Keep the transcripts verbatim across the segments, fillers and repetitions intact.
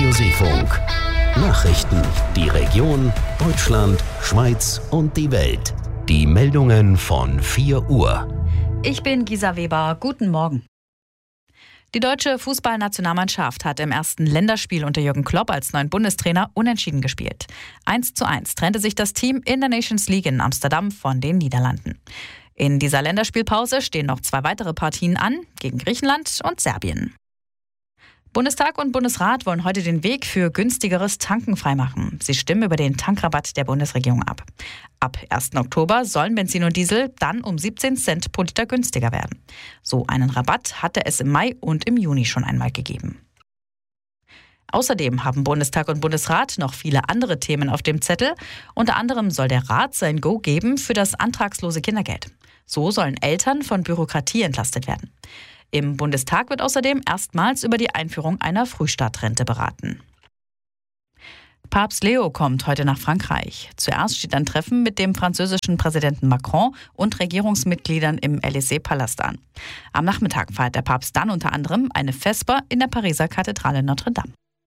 Radio Seefunk. Nachrichten, die Region, Deutschland, Schweiz und die Welt. Die Meldungen von vier Uhr. Ich bin Gisa Weber. Guten Morgen. Die deutsche Fußballnationalmannschaft hat im ersten Länderspiel unter Jürgen Klopp als neuen Bundestrainer unentschieden gespielt. eins zu eins trennte sich das Team in der Nations League in Amsterdam von den Niederlanden. In dieser Länderspielpause stehen noch zwei weitere Partien an, gegen Griechenland und Serbien. Bundestag und Bundesrat wollen heute den Weg für günstigeres Tanken freimachen. Sie stimmen über den Tankrabatt der Bundesregierung ab. Ab ersten Oktober sollen Benzin und Diesel dann um siebzehn Cent pro Liter günstiger werden. So einen Rabatt hatte es im Mai und im Juni schon einmal gegeben. Außerdem haben Bundestag und Bundesrat noch viele andere Themen auf dem Zettel. Unter anderem soll der Rat sein Go geben für das antragslose Kindergeld. So sollen Eltern von Bürokratie entlastet werden. Im Bundestag wird außerdem erstmals über die Einführung einer Frühstartrente beraten. Papst Leo kommt heute nach Frankreich. Zuerst steht ein Treffen mit dem französischen Präsidenten Macron und Regierungsmitgliedern im Élysée-Palast an. Am Nachmittag feiert der Papst dann unter anderem eine Vesper in der Pariser Kathedrale Notre Dame.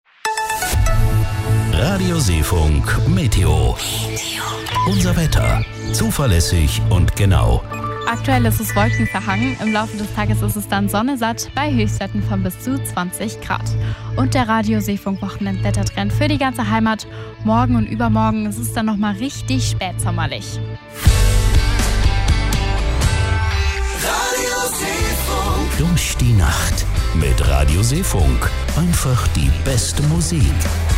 Radio Seefunk Meteo. Unser Wetter. Zuverlässig und genau. Aktuell ist es wolkenverhangen. Im Laufe des Tages ist es dann sonnesatt bei Höchstwerten von bis zu zwanzig Grad. Und der Radio Seefunk Wochenendwettertrend für die ganze Heimat. Morgen und übermorgen ist es dann nochmal richtig spätsommerlich. Radio Seefunk. Durch die Nacht mit Radio Seefunk. Einfach die beste Musik.